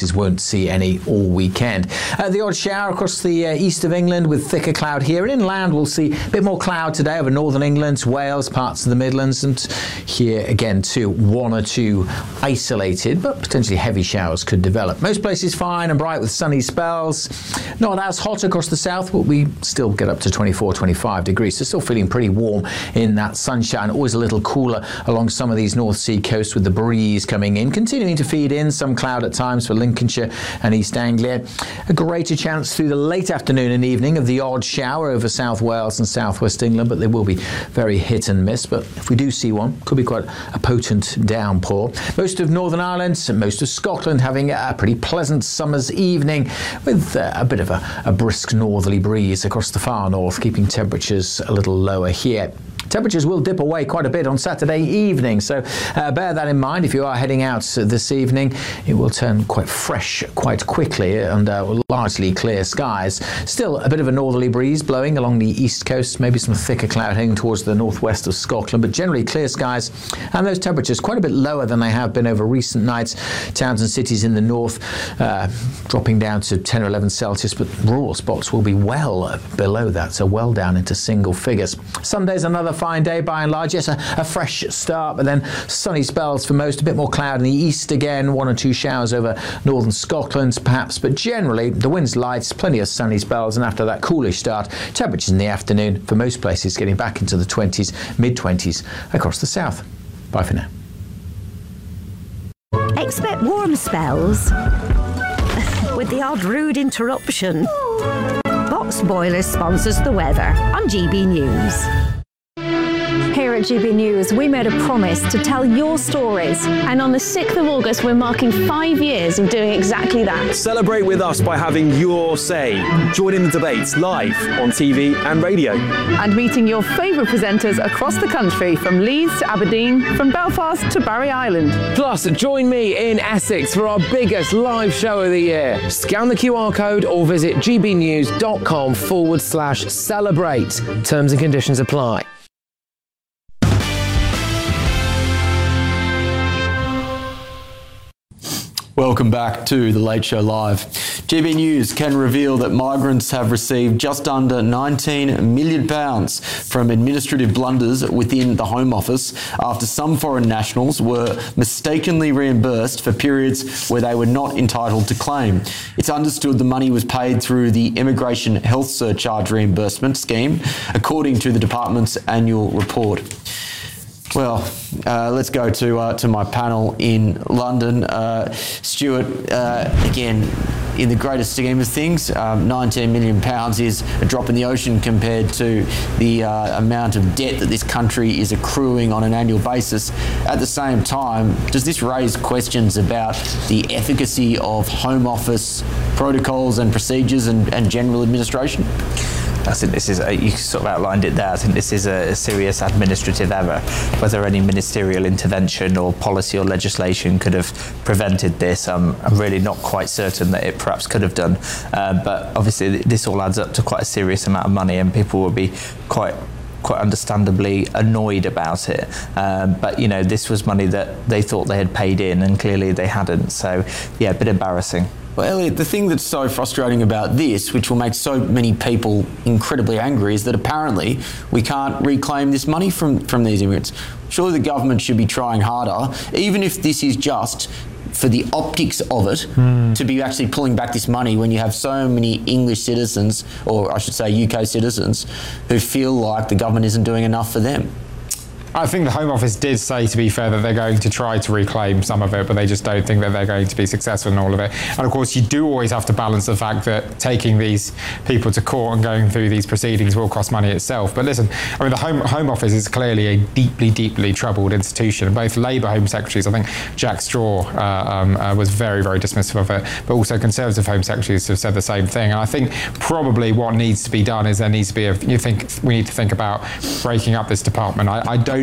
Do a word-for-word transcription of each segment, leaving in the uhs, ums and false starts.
places won't see any all weekend. Uh, the odd shower across the uh, east of England with thicker cloud here. And inland, we'll see a bit more cloud today over northern England, Wales, parts of the Midlands, and here again too, one or two isolated but potentially heavy showers could develop. Most places fine and bright with sunny spells. Not as hot across the south, but we still get up to twenty-four, twenty-five degrees. So still feeling pretty warm in that sunshine. Always a little cooler along some of these North Sea coasts with the breeze coming in, continuing to feed in some cloud at times for Lincolnshire and East Anglia. A greater chance through the late afternoon and evening of the odd shower over South Wales and South West England, but they will be very hit and miss. But if we do see one, could be quite a potent downpour. Most of Northern Ireland and most of Scotland having a pretty pleasant summer's evening with uh, a bit of a, a brisk northerly breeze across the far north, keeping temperatures a little lower here. Temperatures will dip away quite a bit on Saturday evening, so uh, bear that in mind if you are heading out this evening. It will turn quite fresh quite quickly and uh, largely clear skies. Still a bit of a northerly breeze blowing along the east coast, maybe some thicker cloud heading towards the northwest of Scotland, but generally clear skies, and those temperatures quite a bit lower than they have been over recent nights. Towns and cities in the north uh, dropping down to ten or eleven Celsius, but rural spots will be well below that, so well down into single figures. Sunday's another fine day by and large. Yes, a, a fresh start, but then sunny spells for most, a bit more cloud in the east again, one or two showers over northern Scotland perhaps, but generally the wind's light, plenty of sunny spells, and after that coolish start, temperatures in the afternoon for most places getting back into the twenties, mid twenties across the south. Bye for now. Expect warm spells with the odd rude interruption. Box Boilers sponsors the weather on G B News. Here at G B News, we made a promise to tell your stories. And on the sixth of August, we're marking five years of doing exactly that. Celebrate with us by having your say. Join in the debates live on T V and radio. And meeting your favourite presenters across the country, from Leeds to Aberdeen, from Belfast to Barry Island. Plus, join me in Essex for our biggest live show of the year. Scan the Q R code or visit gbnews.com forward slash celebrate. Terms and conditions apply. Welcome back to The Late Show Live. G B News can reveal that migrants have received just under nineteen million pounds from administrative blunders within the Home Office after some foreign nationals were mistakenly reimbursed for periods where they were not entitled to claim. It's understood the money was paid through the Immigration Health Surcharge Reimbursement Scheme, according to the department's annual report. Well, uh, let's go to uh, to my panel in London. Uh, Stuart, uh, again, in the greatest scheme of things, um, nineteen million pounds is a drop in the ocean compared to the uh, amount of debt that this country is accruing on an annual basis. At the same time, does this raise questions about the efficacy of Home Office protocols and procedures and, and general administration? I think this is, a, you sort of outlined it there, I think this is a, a serious administrative error. Whether any ministerial intervention or policy or legislation could have prevented this, um, I'm really not quite certain that it perhaps could have done. Uh, but obviously this all adds up to quite a serious amount of money, and people will be quite quite understandably annoyed about it. Um, but, you know, this was money that they thought they had paid in, and clearly they hadn't. So, yeah, a bit embarrassing. Well, Elliot, the thing that's so frustrating about this, which will make so many people incredibly angry, is that apparently we can't reclaim this money from, from these immigrants. Surely the government should be trying harder, even if this is just for the optics of it, mm. to be actually pulling back this money when you have so many English citizens, or I should say U K citizens, who feel like the government isn't doing enough for them. I think the Home Office did say, to be fair, that they're going to try to reclaim some of it, but they just don't think that they're going to be successful in all of it. And of course, you do always have to balance the fact that taking these people to court and going through these proceedings will cost money itself. But listen, I mean, the Home, Home Office is clearly a deeply, deeply troubled institution. Both Labour Home Secretaries, I think Jack Straw uh, um, uh, was very, very dismissive of it, but also Conservative Home Secretaries have said the same thing. And I think probably what needs to be done is there needs to be a, you think we need to think about breaking up this department. I, I don't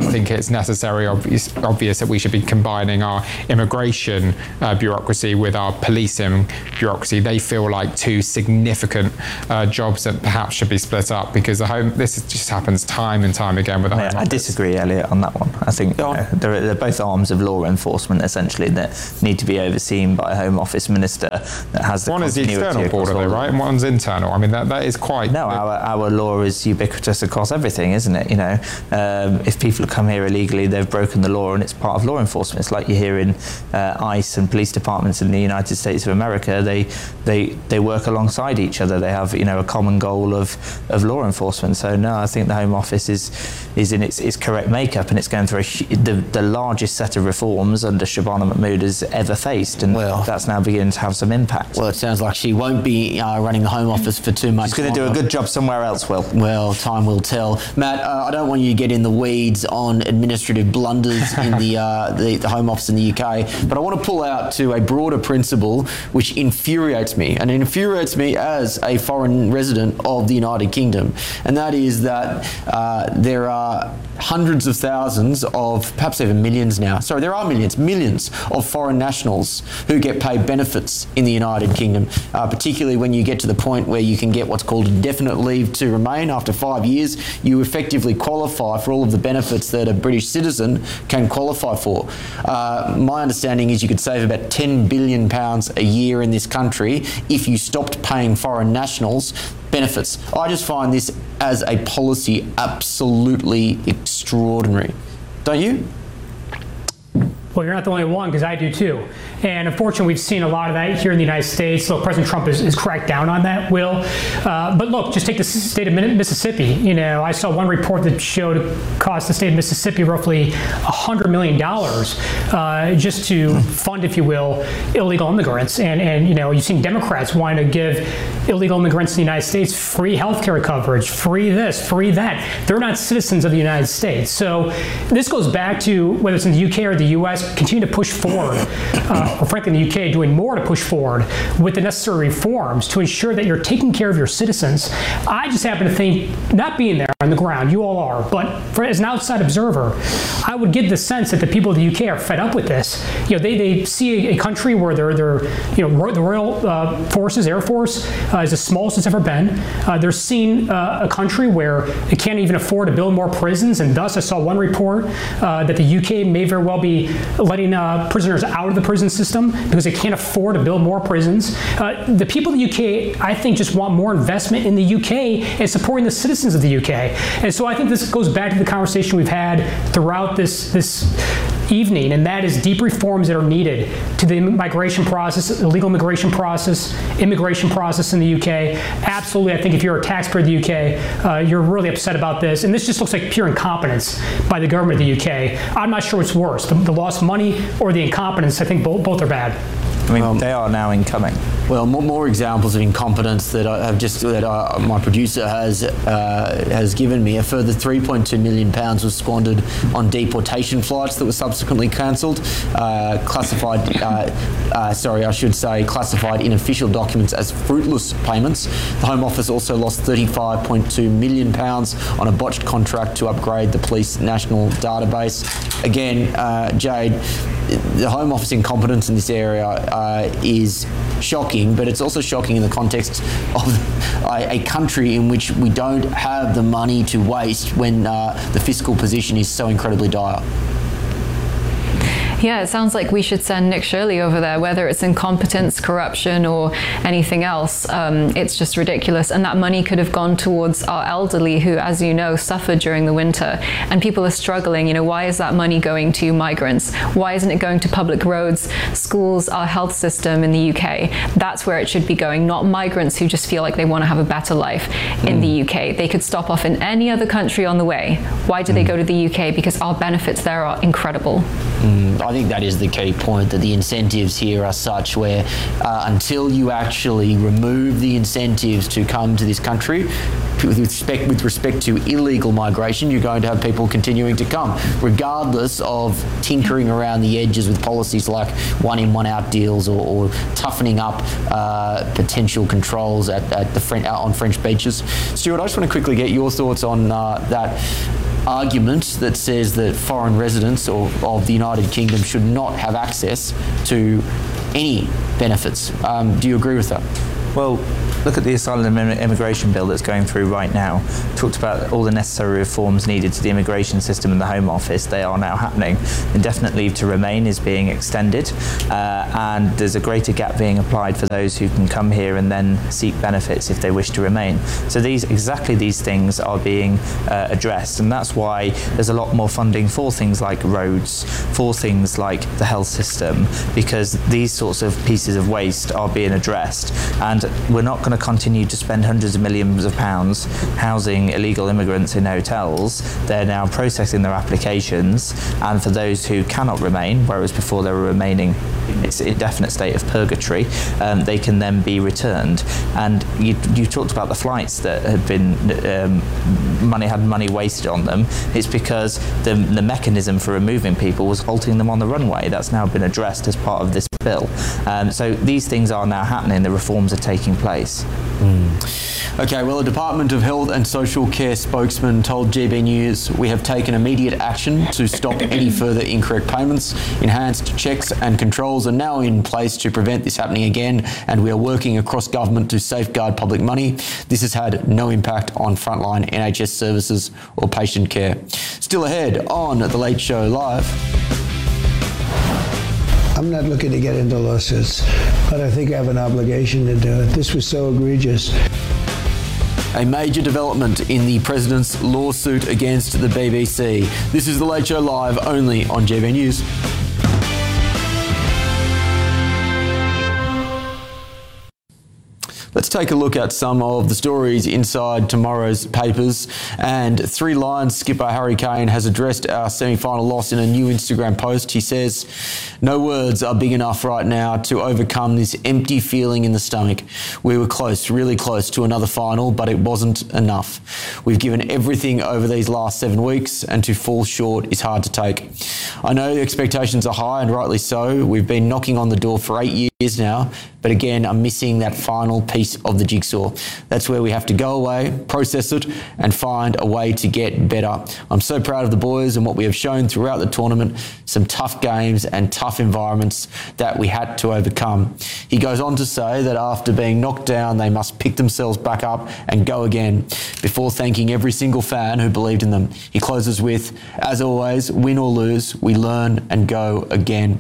don't think it's necessary obvious, obvious that we should be combining our immigration uh, bureaucracy with our policing bureaucracy. They feel like two significant uh, jobs that perhaps should be split up, because the home this is, just happens time and time again with the I, Home I Office. disagree, Elliot, on that one. I think you know, they're, they're both arms of law enforcement, essentially, that need to be overseen by a Home Office minister that has the one is the external border, though, right? And one's internal. I mean, that, that is quite... No, our, our law is ubiquitous across everything, isn't it? You know, um, if people come here illegally, they've broken the law, and it's part of law enforcement. It's like you hear in uh, ICE and police departments in the United States of America. They they they work alongside each other. They have, you know, a common goal of of law enforcement. So no, I think the Home Office is is in its, its correct makeup, and it's going through a, the the largest set of reforms under Shabana Mahmood has ever faced, and well, that's now beginning to have some impact. Well, it sounds like she won't be uh, running the Home Office for too much. She's going to do a good job somewhere else, Will. Well, time will tell. Matt, uh, I don't want you to get in the weeds on administrative blunders in the, uh, the the Home Office in the U K, but I want to pull out to a broader principle which infuriates me, and it infuriates me as a foreign resident of the United Kingdom, and that is that uh, there are hundreds of thousands of, perhaps even millions now, sorry, there are millions, millions of foreign nationals who get paid benefits in the United Kingdom, uh, particularly when you get to the point where you can get what's called indefinite leave to remain. After five years, you effectively qualify for all of the benefits that a British citizen can qualify for. Uh, my understanding is you could save about ten billion pounds a year in this country if you stopped paying foreign nationals benefits. I just find this as a policy absolutely extraordinary. Don't you? Well, you're not the only one, because I do too. And unfortunately, we've seen a lot of that here in the United States. Look, President Trump has, has cracked down on that, Will. Uh, but look, just take the state of Mississippi. You know, I saw one report that showed it cost the state of Mississippi roughly one hundred million dollars uh, just to fund, if you will, illegal immigrants. And, and, you know, you've seen Democrats wanting to give illegal immigrants in the United States free health care coverage, free this, free that. They're not citizens of the United States. So this goes back to, whether it's in the U K or the U S, continue to push forward, uh, or frankly in the U K, doing more to push forward with the necessary reforms to ensure that you're taking care of your citizens. I just happen to think, not being there on the ground, you all are, but for, as an outside observer, I would get the sense that the people of the U K are fed up with this. You know, they, they see a, a country where they're, they're, you know, the Royal uh, Forces, Air Force, uh, is the smallest it's ever been. Uh, they're seeing uh, a country where it can't even afford to build more prisons, and thus I saw one report uh, that the U K may very well be letting uh, prisoners out of the prison system because they can't afford to build more prisons. Uh, the people of the U K, I think, just want more investment in the U K and supporting the citizens of the U K. And so I think this goes back to the conversation we've had throughout this this evening, and that is deep reforms that are needed to the migration process, illegal immigration process, immigration process in the U K. Absolutely, I think if you're a taxpayer of the U K, uh, you're really upset about this, and this just looks like pure incompetence by the government of the U K. I'm not sure what's worse, the, the lost money or the incompetence. I think both, both are bad. I mean, um, they are now incoming. Well, more, more examples of incompetence that I have just that uh, my producer has uh, has given me. A further three point two million pounds was squandered on deportation flights that were subsequently cancelled. Uh, classified, uh, uh, sorry, I should say, classified in official documents as fruitless payments. The Home Office also lost thirty-five point two million pounds on a botched contract to upgrade the police national database. Again, uh, Jade, the Home Office incompetence in this area uh, is shocking, but it's also shocking in the context of a, a country in which we don't have the money to waste when uh, the fiscal position is so incredibly dire. Yeah, it sounds like we should send Nick Shirley over there, whether it's incompetence, corruption, or anything else. Um, it's just ridiculous. And that money could have gone towards our elderly who, as you know, suffered during the winter. And people are struggling. You know, why is that money going to migrants? Why isn't it going to public roads, schools, our health system in the U K? That's where it should be going, not migrants who just feel like they want to have a better life in mm. the U K. They could stop off in any other country on the way. Why do mm. they go to the U K? Because our benefits there are incredible. Mm, I think that is the key point, that the incentives here are such where uh, until you actually remove the incentives to come to this country, with respect, with respect to illegal migration, you're going to have people continuing to come, regardless of tinkering around the edges with policies like one in, one out deals, or, or toughening up uh, potential controls at, at the French, out on French beaches. Stuart, I just want to quickly get your thoughts on uh, that. argument that says that foreign residents or of the United Kingdom should not have access to any benefits. Um, do you agree with that? Well, look at the asylum and immigration bill that's going through right now. Talked about all the necessary reforms needed to the immigration system and the Home Office. They are now happening. Indefinite leave to remain is being extended, uh, and there's a greater gap being applied for those who can come here and then seek benefits if they wish to remain. So these exactly these things are being uh, addressed, and that's why there's a lot more funding for things like roads, for things like the health system, because these sorts of pieces of waste are being addressed. And we're not going to continue to spend hundreds of millions of pounds housing illegal immigrants in hotels. They're now processing their applications, and for those who cannot remain, whereas before they were remaining in its indefinite state of purgatory, um, they can then be returned. And you, you talked about the flights that had been um, money had money wasted on them. It's because the, the mechanism for removing people was halting them on the runway. That's now been addressed as part of this bill. Um, so these things are now happening. The reforms are taking place. Mm. Okay, well, a Department of Health and Social Care spokesman told G B News, "We have taken immediate action to stop any further incorrect payments. Enhanced checks and controls are now in place to prevent this happening again, and we are working across government to safeguard public money. This has had no impact on frontline N H S services or patient care." Still ahead on The Late Show Live. I'm not looking to get into lawsuits, but I think I have an obligation to do it. This was so egregious. A major development in the President's lawsuit against the B B C. This is The Late Show Live, only on G B News. Let's take a look at some of the stories inside tomorrow's papers. And Three Lions skipper Harry Kane has addressed our semi-final loss in a new Instagram post. He says, "No words are big enough right now to overcome this empty feeling in the stomach. We were close, really close to another final, but it wasn't enough. We've given everything over these last seven weeks, and to fall short is hard to take. I know the expectations are high, and rightly so. We've been knocking on the door for eight years now, but again, I'm missing that final piece of the jigsaw. That's where we have to go away, process it, and find a way to get better. I'm so proud of the boys and what we have shown throughout the tournament, some tough games and tough environments that we had to overcome." He goes on to say that after being knocked down, they must pick themselves back up and go again, before thanking every single fan who believed in them. He closes with, "As always, win or lose, we learn and go again."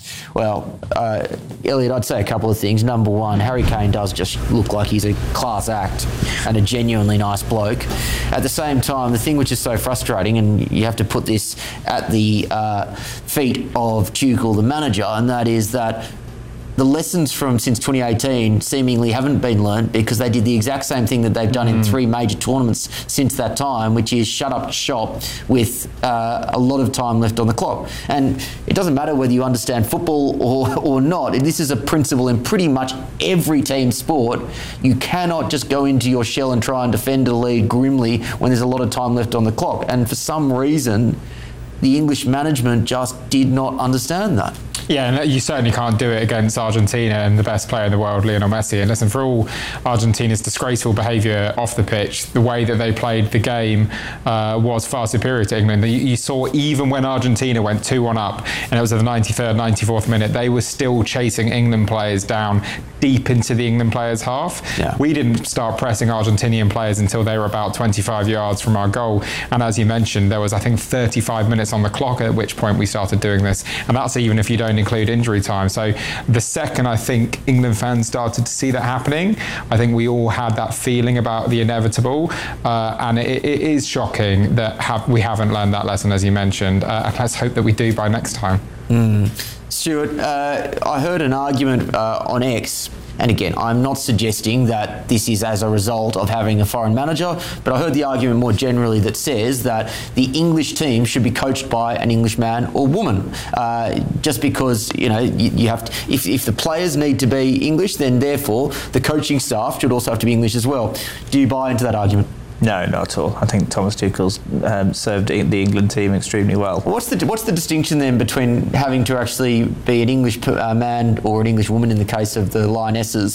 Well, uh, Elliot, I'd say a couple of things. Number one, Harry Kane does just look like he's a class act and a genuinely nice bloke. At the same time, the thing which is so frustrating, and you have to put this at the uh, feet of Tuchel, the manager, and that is that the lessons from since twenty eighteen seemingly haven't been learned, because they did the exact same thing that they've done mm. in three major tournaments since that time, which is shut up shop with uh, a lot of time left on the clock. And it doesn't matter whether you understand football or, or not. This is a principle in pretty much every team sport. You cannot just go into your shell and try and defend a lead grimly when there's a lot of time left on the clock. And for some reason, the English management just did not understand that. Yeah, and you certainly can't do it against Argentina and the best player in the world, Lionel Messi. And listen, for all Argentina's disgraceful behaviour off the pitch, the way that they played the game uh, was far superior to England. You, you saw even when Argentina went two one up, and it was at the ninety-third, ninety-fourth minute, they were still chasing England players down deep into the England players' half. Yeah. We didn't start pressing Argentinian players until they were about twenty-five yards from our goal. And as you mentioned, there was, I think, thirty-five minutes on the clock, at which point we started doing this. And that's even if you don't include injury time. So the second I think England fans started to see that happening, I think we all had that feeling about the inevitable. Uh, and it, it is shocking that have, we haven't learned that lesson, as you mentioned. Uh, and let's hope that we do by next time. Mm. Stuart, uh, I heard an argument uh, on X, and again, I'm not suggesting that this is as a result of having a foreign manager, but I heard the argument more generally that says that the English team should be coached by an English man or woman. Uh, just because, you know, you, you have to, if, if the players need to be English, then therefore the coaching staff should also have to be English as well. Do you buy into that argument? No, not at all. I think Thomas Tuchel's um, served the England team extremely well. What's the what's the distinction then between having to actually be an English uh, man or an English woman in the case of the Lionesses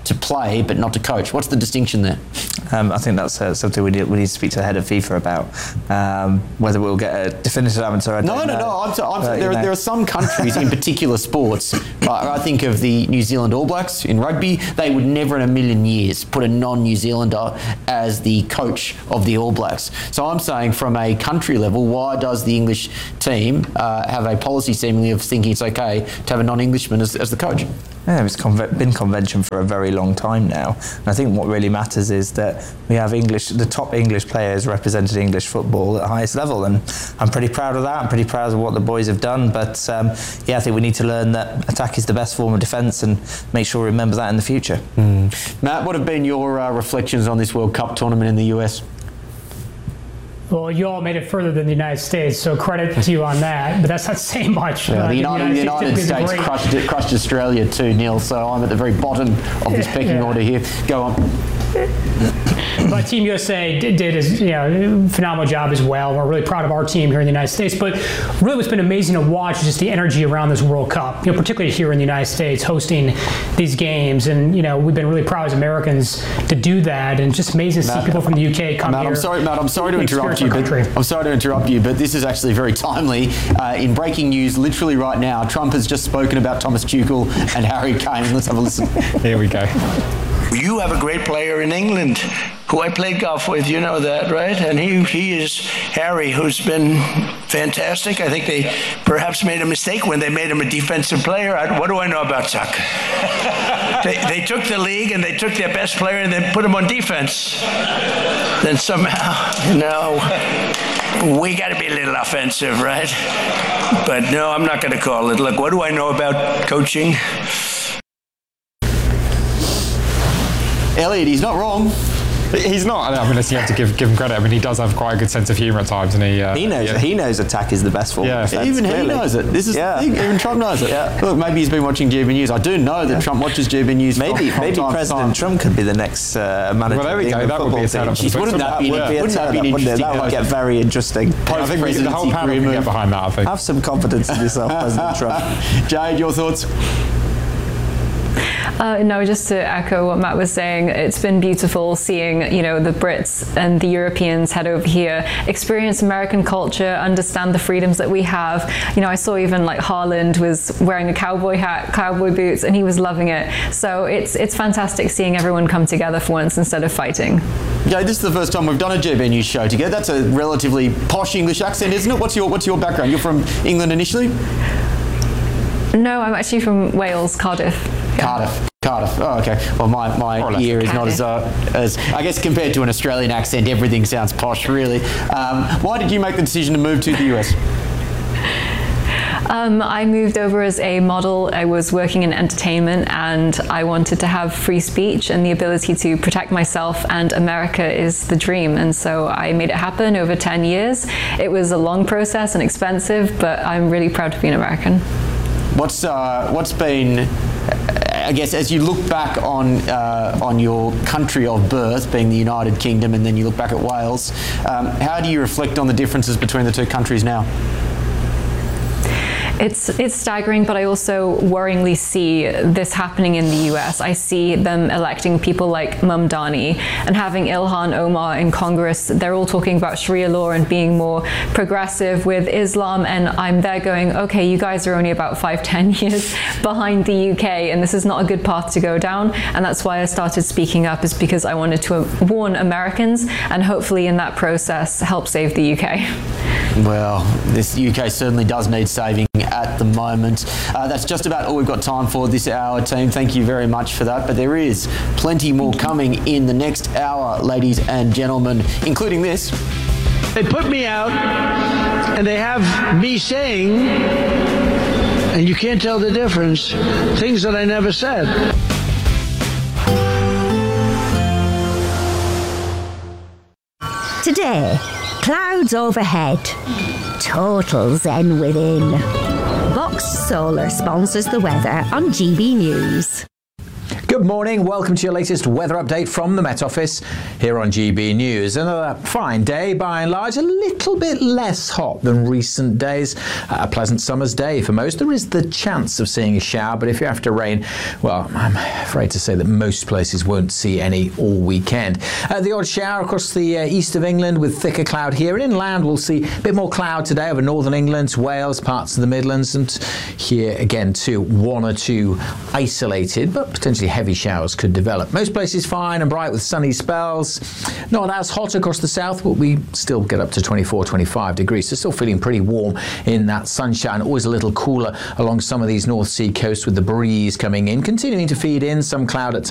to play but not to coach. What's the distinction there? Um, I think that's uh, something we need, we need to speak to the head of FIFA about. Um, whether we'll get a definitive answer, I no, don't no, know. no. I'm, so, I'm, But, there, you know. there are some countries in particular sports. I, I think of the New Zealand All Blacks in rugby. They would never in a million years put a non-New Zealander as the coach of the All Blacks. So I'm saying from a country level, why does the English team uh, have a policy seemingly of thinking it's okay to have a non-Englishman as, as the coach? Yeah, it's conve- been convention for a very long time now. And I think what really matters is that we have English, the top English players represented English football at the highest level. And I'm pretty proud of that. I'm pretty proud of what the boys have done. But um, yeah, I think we need to learn that attack is the best form of defence and make sure we remember that in the future. Mm. Matt, what have been your uh, reflections on this World Cup tournament in the U S? Well, you all made it further than the United States, so credit to you on that. But that's not saying much. Yeah, Uh, the United, the United States, States great- crushed, it, crushed Australia two nil, so I'm at the very bottom of this pecking Yeah. order here. Go on. But Team U S A did, did a you know, phenomenal job as well. We're really proud of our team here in the United States. But really what's been amazing to watch is just the energy around this World Cup, you know, particularly here in the United States, hosting these games. And, you know, we've been really proud as Americans to do that. And it's just amazing to see Matt, people from the U K come Matt, here. I'm sorry, Matt, I'm sorry to and interrupt experience you, our but country. I'm sorry to interrupt you, but this is actually very timely. Uh, in breaking news, literally right now, Trump has just spoken about Thomas Tuchel and Harry Kane. Let's have a listen. Here we go. You have a great player in England who I played golf with, you know that, right? And he, he is Harry, who's been fantastic. I think they perhaps made a mistake when they made him a defensive player. I, what do I know about soccer? they, they took the league and they took their best player and then put him on defense. Then somehow, you know, we got to be a little offensive, right? But no, I'm not going to call it. Look, what do I know about coaching? Elliot, he's not wrong. He's not. I mean, listen, you have to give give him credit. I mean, he does have quite a good sense of humour at times, and he uh, He knows. yeah. He knows attack is the best form. Yeah, of defence, Even he clearly. knows it. This is Yeah. the thing. Even Trump knows it. Yeah. Look, maybe he's been watching G B News. I do know that Trump watches G B News. Maybe, from, from maybe time to President time. Trump could be the next uh, manager. Well, there we of the go. England That would be a football turn-up team. for the Wouldn't that be, Would wouldn't be a that be an turn-up, wouldn't it? interesting That would get very interesting. I think we, the whole panel can get behind that. I think. Have some confidence in yourself, President Trump. Jade, your thoughts? Uh, no, just to echo what Matt was saying, it's been beautiful seeing, you know, the Brits and the Europeans head over here, experience American culture, understand the freedoms that we have. You know, I saw even like Haaland was wearing a cowboy hat, cowboy boots, and he was loving it. So it's it's fantastic seeing everyone come together for once instead of fighting. Yeah, this is the first time we've done a G B News show together. That's a relatively posh English accent, isn't it? What's your What's your background? You're from England initially? No, I'm actually from Wales, Cardiff. Cardiff. Cardiff. Oh, okay. Well, my, my ear is not as, uh, as, I guess compared to an Australian accent, everything sounds posh, really. Um, why did you make the decision to move to the U S? Um, I moved over as a model. I was working in entertainment and I wanted to have free speech and the ability to protect myself, and America is the dream. And so I made it happen over ten years. It was a long process and expensive, but I'm really proud to be an American. What's uh, what's been, I guess, as you look back on uh, on your country of birth, being the United Kingdom, and then you look back at Wales, um, how do you reflect on the differences between the two countries now? It's it's staggering, but I also worryingly see this happening in the U S. I see them electing people like Mamdani and having Ilhan Omar in Congress. They're all talking about Sharia law and being more progressive with Islam, and I'm there going, okay, you guys are only about five, ten years behind the U K, and this is not a good path to go down. And that's why I started speaking up, is because I wanted to warn Americans and hopefully in that process help save the U K. Well, this U K certainly does need saving at the moment. Uh, that's just about all we've got time for this hour, team. Thank you very much for that. But there is plenty more coming in the next hour, ladies and gentlemen, including this. They put me out and they have me saying, and you can't tell the difference, things that I never said. Today, clouds overhead, total zen within. Box Solar sponsors the weather on G B News. Good morning. Welcome to your latest weather update from the Met Office here on G B News. Another fine day by and large, a little bit less hot than recent days. A pleasant summer's day for most. There is the chance of seeing a shower, but if you're after rain, well, I'm afraid to say that most places won't see any all weekend. Uh, the odd shower across the uh, east of England with thicker cloud here. And inland, we'll see a bit more cloud today over northern England, Wales, parts of the Midlands, and here again too, one or two isolated but potentially heavy showers could develop. Most places fine and bright with sunny spells. Not as hot across the south, but we still get up to twenty-four, twenty-five degrees. So still feeling pretty warm in that sunshine. Always a little cooler along some of these North Sea coasts with the breeze coming in, continuing to feed in some cloud at times.